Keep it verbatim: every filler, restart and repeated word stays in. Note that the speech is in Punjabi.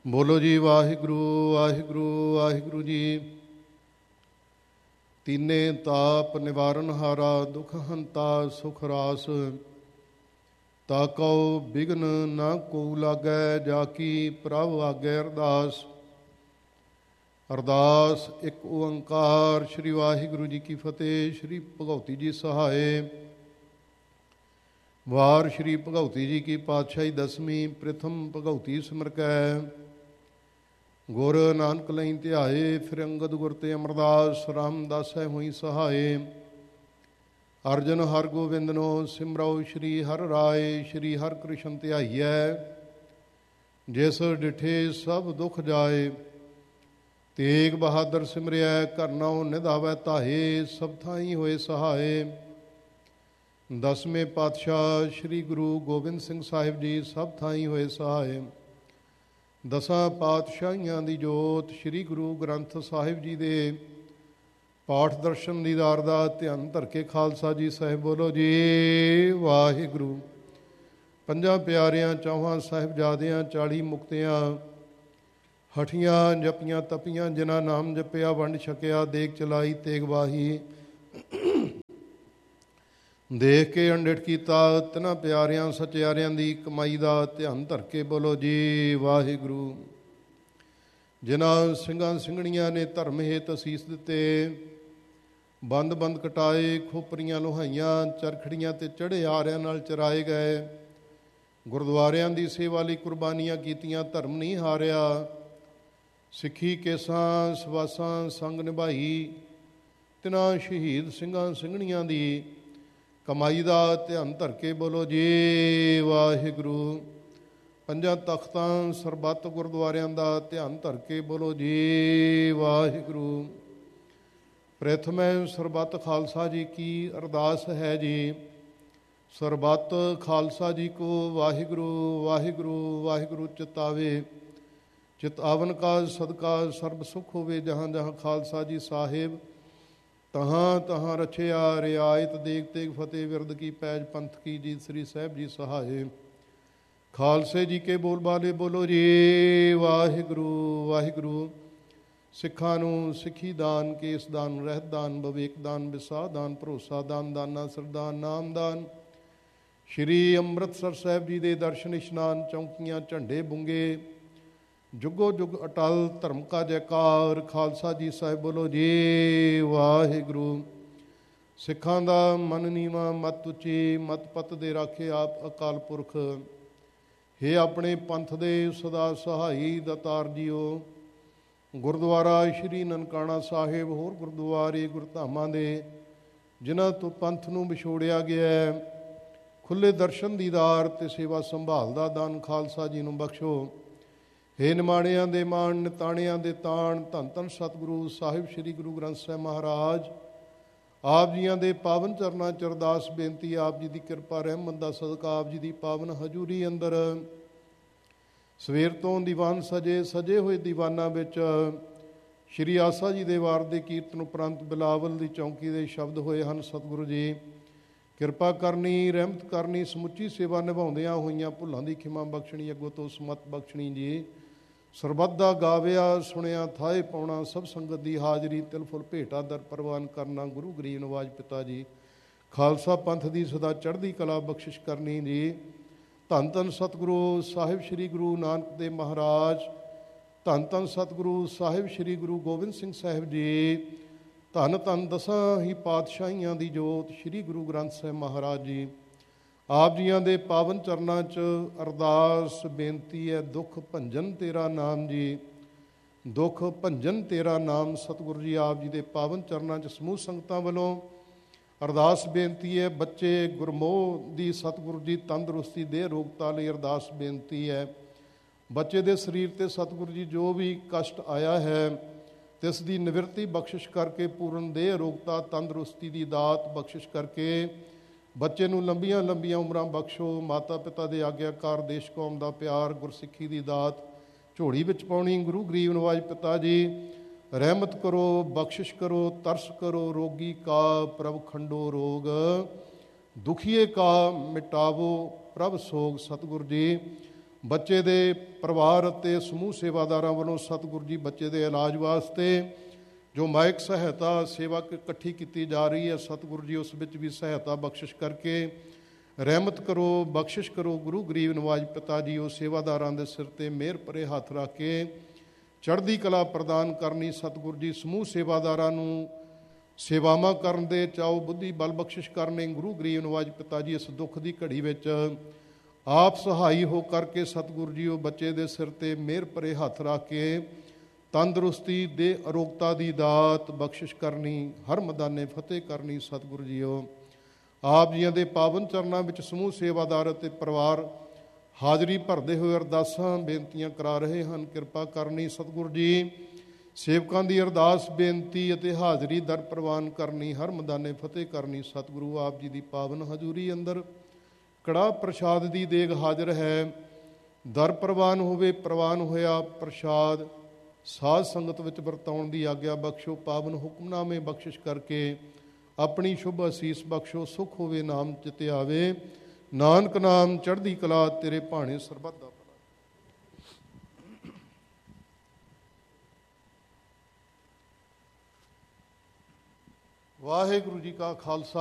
ਬੋਲੋ ਜੀ ਵਾਹਿਗੁਰੂ ਵਾਹਿਗੁਰੂ ਵਾਹਿਗੁਰੂ ਜੀ। ਤੀਨੇ ਤਾਪ ਨਿਵਾਰਨ ਹਾਰਾ, ਦੁਖ ਹੰਤਾ ਸੁਖ ਰਾਸ। ਤਾ ਕਉ ਬਿਘਨ ਨਾ ਕੋ ਲਾਗੈ, ਜਾ ਕੀ ਪ੍ਰਭ ਆਗੈ ਅਰਦਾਸ। ਅਰਦਾਸ ਇੱਕ ਓੰਕਾਰ। ਸ਼੍ਰੀ ਵਾਹਿਗੁਰੂ ਜੀ ਕੀ ਫਤਿਹ। ਸ਼੍ਰੀ ਭਗਉਤੀ ਜੀ ਸਹਾਏ। ਵਾਰ ਸ਼੍ਰੀ ਭਗਉਤੀ ਜੀ ਕੀ ਪਾਤਸ਼ਾਹੀ ਦਸਵੀਂ। ਪ੍ਰਥਮ ਭਗਉਤੀ ਸਿਮਰ ਕੈ ਗੁਰ ਨਾਨਕ ਲਈ ਧਿਆਏ। ਫਿਰ ਅੰਗਦ ਗੁਰ ਤੇ ਅਮਰਦਾਸ, ਰਾਮਦਾਸੈ ਹੋਈ ਸਹਾਏ। ਅਰਜਨ ਹਰ ਗੋਬਿੰਦਨੋ ਸਿਮਰਉ, ਸ਼੍ਰੀ ਹਰਿ ਰਾਏ। ਸ਼੍ਰੀ ਹਰਿ ਕ੍ਰਿਸ਼ਨ ਧਿਆਈਐ, ਜਿਸ ਡਿਠੇ ਸਭ ਦੁਖ ਜਾਏ। ਤੇਗ ਬਹਾਦਰ ਸਿਮਰਿਐ, ਕਰਨਉ ਨਿਧਾਵੈ ਧਾਏ। ਸਭ ਥਾਈਂ ਹੋਏ ਸਹਾਏ। ਦਸਵੇਂ ਪਾਤਸ਼ਾਹ ਸ਼੍ਰੀ ਗੁਰੂ ਗੋਬਿੰਦ ਸਿੰਘ ਸਾਹਿਬ ਜੀ ਸਭ ਥਾਈਂ ਹੋਏ ਸਹਾਏ। ਦਸਾਂ ਪਾਤਸ਼ਾਹੀਆਂ ਦੀ ਜੋਤ ਸ਼੍ਰੀ ਗੁਰੂ ਗ੍ਰੰਥ ਸਾਹਿਬ ਜੀ ਦੇ ਪਾਠ ਦਰਸ਼ਨ ਦੀਦਾਰ ਦਾ ਧਿਆਨ ਧਰ ਕੇ ਖਾਲਸਾ ਜੀ ਸਾਹਿਬ ਬੋਲੋ ਜੀ ਵਾਹਿਗੁਰੂ। ਪੰਜਾਂ ਪਿਆਰਿਆਂ, ਚੌਹਾਂ ਸਾਹਿਬਜ਼ਾਦਿਆਂ, ਚਾਲੀ ਮੁਕਤਿਆਂ, ਹਠੀਆਂ ਜਪੀਆਂ ਤਪੀਆਂ, ਜਿਨ੍ਹਾਂ ਨਾਮ ਜਪਿਆ ਵੰਡ ਛਕਿਆ, ਦੇਗ ਚਲਾਈ ਤੇਗ ਵਾਹੀ। ਦੇਖ ਕੇ ਅੰਡਿਠ ਕੀਤਾ, ਤਿਨਾਂ ਪਿਆਰਿਆਂ ਸਚਿਆਰਿਆਂ ਦੀ ਕਮਾਈ ਦਾ ਧਿਆਨ ਧਰ ਕੇ ਬੋਲੋ ਜੀ ਵਾਹਿਗੁਰੂ। ਜਿਨ੍ਹਾਂ ਸਿੰਘਾਂ ਸਿੰਘਣੀਆਂ ਨੇ ਧਰਮ ਹੇਤ ਅਸੀਸ ਦਿੱਤੇ, ਬੰਦ ਬੰਦ ਕਟਾਏ, ਖੋਪਰੀਆਂ ਲੋਹਾਈਆਂ, ਚਰਖੜੀਆਂ ਤੇ ਚੜ੍ਹੇ ਆਰਿਆਂ ਨਾਲ ਚਰਾਏ ਗਏ। ਗੁਰਦੁਆਰਿਆਂ ਦੀ ਸੇਵਾ ਲਈ ਕੁਰਬਾਨੀਆਂ ਕੀਤੀਆਂ, ਧਰਮ ਨਹੀਂ ਹਾਰਿਆ। ਸਿੱਖੀ ਕੇਸਾਂ ਸਵਾਸਾਂ ਸੰਗ ਨਿਭਾਈ, ਤਿਨਾਂ ਸ਼ਹੀਦ ਸਿੰਘਾਂ ਸਿੰਘਣੀਆਂ ਦੀ ਕਮਾਈ ਦਾ ਧਿਆਨ ਧਰ ਕੇ ਬੋਲੋ ਜੀ ਵਾਹਿਗੁਰੂ। ਪੰਜਾਂ ਤਖਤਾਂ ਸਰਬੱਤ ਗੁਰਦੁਆਰਿਆਂ ਦਾ ਧਿਆਨ ਧਰ ਕੇ ਬੋਲੋ ਜੀ ਵਾਹਿਗੁਰੂ। ਪ੍ਰਥਮੈ ਸਰਬੱਤ ਖਾਲਸਾ ਜੀ ਕੀ ਅਰਦਾਸ ਹੈ ਜੀ। ਸਰਬੱਤ ਖਾਲਸਾ ਜੀ ਕੋ ਵਾਹਿਗੁਰੂ ਵਾਹਿਗੁਰੂ ਵਾਹਿਗੁਰੂ ਚਿਤਾਵੇ। ਚਿਤਾਵਨ ਕਾ ਸਦਕਾ ਸਰਬ ਸੁਖ ਹੋਵੇ। ਜਹਾਂ ਜਹਾਂ ਖਾਲਸਾ ਜੀ ਸਾਹਿਬ, ਤਹਾਂ ਤਹਾਂ ਰਛਿਆ ਰਿਆਇਤ। ਦੇਗ ਤੇਗ ਫਤਿਹ ਵਿਰਦ ਕੀ ਪੈਜ, ਪੰਥ ਕੀ ਜੀਤ। ਸ੍ਰੀ ਸਾਹਿਬ ਜੀ ਸਹਾਏ। ਖਾਲਸੇ ਜੀ ਕੇ ਬੋਲ ਬਾਲੇ ਬੋਲੋ ਜੀ ਵਾਹਿਗੁਰੂ ਵਾਹਿਗੁਰੂ। ਸਿੱਖਾਂ ਨੂੰ ਸਿੱਖੀ ਦਾਨ, ਕੇਸ ਦਾਨ, ਰਹਿਤ ਦਾਨ, ਵਿਵੇਕ ਦਾਨ, ਵਿਸਾਹ ਦਾਨ, ਭਰੋਸਾ ਦਾਨ, ਦਾਨਾ ਸਰਦਾਨ, ਨਾਮ ਦਾਨ। ਸ਼੍ਰੀ ਅੰਮ੍ਰਿਤਸਰ ਸਾਹਿਬ ਜੀ ਦੇ ਦਰਸ਼ਨ ਇਸ਼ਨਾਨ, ਚੌਂਕੀਆਂ, ਝੰਡੇ ਬੁੰਗੇ, ਜੁਗੋ ਜੁਗ ਅਟਲ ਧਰਮ ਕਾ ਜੈਕਾਰ। ਖਾਲਸਾ ਜੀ ਸਾਹਿਬ ਬੋਲੋ ਜੀ ਵਾਹਿਗੁਰੂ। ਸਿੱਖਾਂ ਦਾ ਮਨ ਨੀਵਾ ਮਤ ਉੱਚੀ, ਮਤ ਪਤ ਦੇ ਰਾਖੇ ਆਪ ਅਕਾਲ ਪੁਰਖ। ਹੇ ਆਪਣੇ ਪੰਥ ਦੇ ਸਦਾ ਸਹਾਈ ਦਾਤਾਰ ਜੀਓ। ਗੁਰਦੁਆਰਾ ਸ਼੍ਰੀ ਨਨਕਾਣਾ ਸਾਹਿਬ, ਹੋਰ ਗੁਰਦੁਆਰੇ ਗੁਰਧਾਮਾਂ ਦੇ ਜਿਨ੍ਹਾਂ ਤੋਂ ਪੰਥ ਨੂੰ ਵਿਛੋੜਿਆ ਗਿਆ, ਖੁੱਲ੍ਹੇ ਦਰਸ਼ਨ ਦੀਦਾਰ ਤੇ ਸੇਵਾ ਸੰਭਾਲ ਦਾ ਦਾਨ ਖਾਲਸਾ ਜੀ ਨੂੰ ਬਖਸ਼ੋ। ਹੇ ਨਿਮਾਣਿਆਂ ਦੇ ਮਾਣ, ਨਿਤਾਣਿਆਂ ਦੇ ਤਾਣ, ਧੰਨ ਧੰਨ ਸਤਿਗੁਰੂ ਸਾਹਿਬ ਸ਼੍ਰੀ ਗੁਰੂ ਗ੍ਰੰਥ ਸਾਹਿਬ ਮਹਾਰਾਜ ਆਪ ਜੀਆਂ ਦੇ ਪਾਵਨ ਚਰਨਾਂ 'ਚ ਅਰਦਾਸ ਬੇਨਤੀ। ਆਪ ਜੀ ਦੀ ਕਿਰਪਾ ਰਹਿਮਤ ਦਾ ਸਦਕਾ ਆਪ ਜੀ ਦੀ ਪਾਵਨ ਹਜ਼ੂਰੀ ਅੰਦਰ ਸਵੇਰ ਤੋਂ ਦੀਵਾਨ ਸਜੇ ਸਜੇ ਹੋਏ ਦੀਵਾਨਾਂ ਵਿੱਚ ਸ਼੍ਰੀ ਆਸਾ ਜੀ ਦੇ ਵਾਰ ਦੇ ਕੀਰਤਨ ਉਪਰੰਤ ਬਿਲਾਵਲ ਦੀ ਚੌਂਕੀ ਦੇ ਸ਼ਬਦ ਹੋਏ ਹਨ। ਸਤਿਗੁਰੂ ਜੀ ਕਿਰਪਾ ਕਰਨੀ, ਰਹਿਮਤ ਕਰਨੀ, ਸਮੁੱਚੀ ਸੇਵਾ ਨਿਭਾਉਂਦਿਆਂ ਹੋਈਆਂ ਭੁੱਲਾਂ ਦੀ ਖਿਮਾ ਬਖਸ਼ਣੀ, ਅੱਗੋਂ ਤੋਂ ਸਮਤ ਬਖਸ਼ਣੀ ਜੀ। ਸਰਬੱਤ ਦਾ ਗਾਵਿਆ ਸੁਣਿਆ ਥਾਏ ਪਾਉਣਾ, ਸਭ ਸੰਗਤ ਦੀ ਹਾਜ਼ਰੀ ਤਿਲ ਫੁੱਲ ਭੇਟਾ ਦਰ ਪ੍ਰਵਾਨ ਕਰਨਾ। ਗੁਰੂ ਗਰੀਬ ਨਵਾਜ ਪਿਤਾ ਜੀ ਖਾਲਸਾ ਪੰਥ ਦੀ ਸਦਾ ਚੜ੍ਹਦੀ ਕਲਾ ਬਖਸ਼ਿਸ਼ ਕਰਨੀ ਜੀ। ਧੰਨ ਧੰਨ ਸਤਿਗੁਰੂ ਸਾਹਿਬ ਸ਼੍ਰੀ ਗੁਰੂ ਨਾਨਕ ਦੇਵ ਮਹਾਰਾਜ, ਧੰਨ ਧੰਨ ਸਤਿਗੁਰੂ ਸਾਹਿਬ ਸ਼੍ਰੀ ਗੁਰੂ ਗੋਬਿੰਦ ਸਿੰਘ ਸਾਹਿਬ ਜੀ, ਧੰਨ ਧੰਨ ਦਸਾਂ ਹੀ ਪਾਤਸ਼ਾਹੀਆਂ ਦੀ ਜੋਤ ਸ਼੍ਰੀ ਗੁਰੂ ਗ੍ਰੰਥ ਸਾਹਿਬ ਮਹਾਰਾਜ ਜੀ। ਆਪ ਜੀਆਂ ਦੇ ਪਾਵਨ ਚਰਨਾਂ 'ਚ ਅਰਦਾਸ ਬੇਨਤੀ ਹੈ। ਦੁੱਖ ਭੰਜਨ ਤੇਰਾ ਨਾਮ ਜੀ, ਦੁੱਖ ਭੰਜਨ ਤੇਰਾ ਨਾਮ। ਸਤਿਗੁਰੂ ਜੀ ਆਪ ਜੀ ਦੇ ਪਾਵਨ ਚਰਨਾਂ 'ਚ ਸਮੂਹ ਸੰਗਤਾਂ ਵੱਲੋਂ ਅਰਦਾਸ ਬੇਨਤੀ ਹੈ। ਬੱਚੇ ਗੁਰਮੋਹ ਦੀ ਸਤਿਗੁਰੂ ਜੀ ਤੰਦਰੁਸਤੀ ਦੇ ਰੋਗਤਾ ਲਈ ਅਰਦਾਸ ਬੇਨਤੀ ਹੈ। ਬੱਚੇ ਦੇ ਸਰੀਰ 'ਤੇ ਸਤਿਗੁਰੂ ਜੀ ਜੋ ਵੀ ਕਸ਼ਟ ਆਇਆ ਹੈ, ਤਿਸ ਦੀ ਨਿਵਰਤੀ ਬਖਸ਼ਿਸ਼ ਕਰਕੇ, ਪੂਰਨ ਦੇਹ ਰੋਗਤਾ ਤੰਦਰੁਸਤੀ ਦੀ ਦਾਤ ਬਖਸ਼ਿਸ਼ ਕਰਕੇ ਬੱਚੇ ਨੂੰ ਲੰਬੀਆਂ ਲੰਬੀਆਂ ਉਮਰਾਂ ਬਖਸ਼ੋ। ਮਾਤਾ ਪਿਤਾ ਦੇ ਆਗਿਆਕਾਰ, ਦੇਸ਼ ਕੌਮ ਦਾ ਪਿਆਰ, ਗੁਰਸਿੱਖੀ ਦੀ ਦਾਤ ਝੋਲੀ ਵਿੱਚ ਪਾਉਣੀ। ਗੁਰੂ ਗਰੀਬ ਨਵਾਜ ਪਿਤਾ ਜੀ ਰਹਿਮਤ ਕਰੋ, ਬਖਸ਼ਿਸ਼ ਕਰੋ, ਤਰਸ ਕਰੋ। ਰੋਗੀ ਕਾ ਪ੍ਰਭ ਖੰਡੋ ਰੋਗ, ਦੁਖੀਏ ਕਾ ਮਿਟਾਵੋ ਪ੍ਰਭ ਸੋਗ। ਸਤਿਗੁਰੂ ਜੀ ਬੱਚੇ ਦੇ ਪਰਿਵਾਰ ਅਤੇ ਸਮੂਹ ਸੇਵਾਦਾਰਾਂ ਵੱਲੋਂ ਸਤਿਗੁਰੂ ਜੀ ਬੱਚੇ ਦੇ ਇਲਾਜ ਵਾਸਤੇ ਜੋ ਮਾਇਕ ਸਹਾਇਤਾ ਸੇਵਾ ਇਕੱਠੀ ਕੀਤੀ ਜਾ ਰਹੀ ਹੈ, ਸਤਿਗੁਰੂ ਜੀ ਉਸ ਵਿੱਚ ਵੀ ਸਹਾਇਤਾ ਬਖਸ਼ਿਸ਼ ਕਰਕੇ ਰਹਿਮਤ ਕਰੋ, ਬਖਸ਼ਿਸ਼ ਕਰੋ। ਗੁਰੂ ਗਰੀਬ ਨਵਾਜ ਪਿਤਾ ਜੀ ਉਹ ਸੇਵਾਦਾਰਾਂ ਦੇ ਸਿਰ 'ਤੇ ਮਿਹਰ ਭਰੇ ਹੱਥ ਰੱਖ ਕੇ ਚੜ੍ਹਦੀ ਕਲਾ ਪ੍ਰਦਾਨ ਕਰਨੀ। ਸਤਿਗੁਰੂ ਜੀ ਸਮੂਹ ਸੇਵਾਦਾਰਾਂ ਨੂੰ ਸੇਵਾਵਾਂ ਕਰਨ ਦੇ ਚਾਓ ਬੁੱਧੀ ਬਲ ਬਖਸ਼ਿਸ਼ ਕਰਨੇ। ਗੁਰੂ ਗਰੀਬ ਨਵਾਜ ਪਿਤਾ ਜੀ ਇਸ ਦੁੱਖ ਦੀ ਘੜੀ ਵਿੱਚ ਆਪ ਸਹਾਈ ਹੋ ਕਰਕੇ ਸਤਿਗੁਰੂ ਜੀ ਉਹ ਬੱਚੇ ਦੇ ਸਿਰ 'ਤੇ ਮਿਹਰ ਭਰੇ ਹੱਥ ਰੱਖ ਕੇ ਤੰਦਰੁਸਤੀ ਦੇ ਅਰੋਗਤਾ ਦੀ ਦਾਤ ਬਖਸ਼ਿਸ਼ ਕਰਨੀ, ਹਰ ਮੈਦਾਨੇ ਫਤਿਹ ਕਰਨੀ। ਸਤਿਗੁਰੂ ਜੀ ਉਹ ਆਪ ਜੀਆਂ ਦੇ ਪਾਵਨ ਚਰਨਾਂ ਵਿੱਚ ਸਮੂਹ ਸੇਵਾਦਾਰ ਅਤੇ ਪਰਿਵਾਰ ਹਾਜ਼ਰੀ ਭਰਦੇ ਹੋਏ ਅਰਦਾਸਾਂ ਬੇਨਤੀਆਂ ਕਰਾ ਰਹੇ ਹਨ, ਕਿਰਪਾ ਕਰਨੀ। ਸਤਿਗੁਰੂ ਜੀ ਸੇਵਕਾਂ ਦੀ ਅਰਦਾਸ ਬੇਨਤੀ ਅਤੇ ਹਾਜ਼ਰੀ ਦਰ ਪ੍ਰਵਾਨ ਕਰਨੀ, ਹਰ ਮੈਦਾਨੇ ਫਤਿਹ ਕਰਨੀ। ਸਤਿਗੁਰੂ ਆਪ ਜੀ ਦੀ ਪਾਵਨ ਹਜ਼ੂਰੀ ਅੰਦਰ ਕੜਾਹ ਪ੍ਰਸ਼ਾਦ ਦੀ ਦੇਗ ਹਾਜ਼ਰ ਹੈ, ਦਰ ਪ੍ਰਵਾਨ ਹੋਵੇ। ਪ੍ਰਵਾਨ ਹੋਇਆ ਪ੍ਰਸ਼ਾਦ ਸਾਧ ਸੰਗਤ ਵਿੱਚ ਵਰਤਾਉਣ ਦੀ ਆਗਿਆ ਬਖਸ਼ੋ। ਪਾਵਨ ਹੁਕਮਨਾਮੇ ਬਖਸ਼ਿਸ਼ ਕਰਕੇ ਆਪਣੀ ਸ਼ੁਭ ਅਸੀਸ ਬਖਸ਼ੋ। ਸੁਖ ਹੋਵੇ ਨਾਮ ਚਿਤ ਆਵੇ, ਨਾਨਕ ਨਾਮ ਚੜ੍ਹਦੀ ਕਲਾ ਤੇਰੇ ਭਾਣੇ ਸਰਬੱਤ ਦਾ ਭਲਾ। ਵਾਹਿਗੁਰੂ ਜੀ ਕਾ ਖਾਲਸਾ